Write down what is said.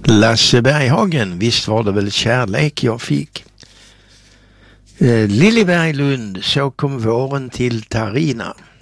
Lasse Berghagen, visst var det väl kärlek jag fick. Lilly Berglund, så kom våren till Tarina.